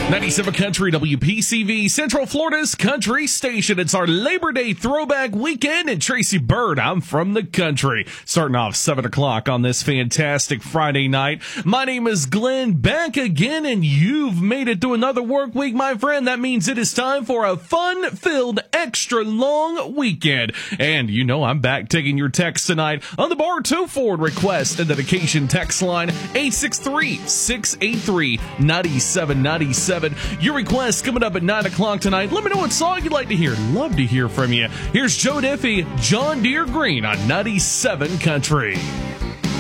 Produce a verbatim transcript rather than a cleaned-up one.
ninety-seven Country, W P C V, Central Florida's country station. It's our Labor Day throwback weekend, and Tracy Bird, I'm from the country. Starting off seven o'clock on this fantastic Friday night. My name is Glenn, back again, and you've made it through another work week, my friend. That means it is time for a fun-filled, extra-long weekend. And you know I'm back taking your texts tonight on the Bar two Ford request and dedication text line eight six three, six eight three, nine seven nine seven. Your request coming up at nine o'clock tonight. Let me know what song you'd like to hear. Love to hear from you. Here's Joe Diffie, John Deere Green on ninety-seven Country.